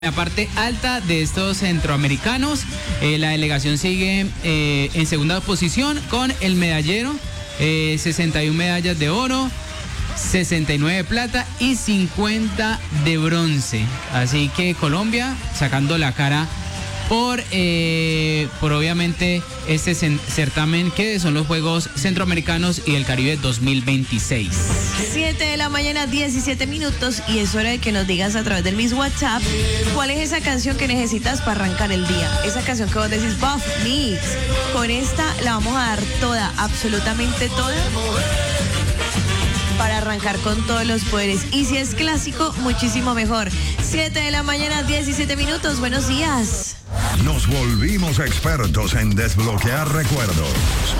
La parte alta de estos centroamericanos, la delegación sigue en segunda posición con el medallero, 61 medallas de oro, 69 de plata y 50 de bronce. Así que Colombia sacando la cara por obviamente este certamen que son los Juegos Centroamericanos y del Caribe 2026. 7 de la mañana, 17 minutos, y es hora de que nos digas a través del mismo WhatsApp cuál es esa canción que necesitas para arrancar el día. Esa canción que vos decís, Buff Mix, con esta la vamos a dar toda, absolutamente toda, para arrancar con todos los poderes. Y si es clásico, muchísimo mejor. 7 de la mañana, 17 minutos, buenos días. Nos volvimos expertos en desbloquear recuerdos.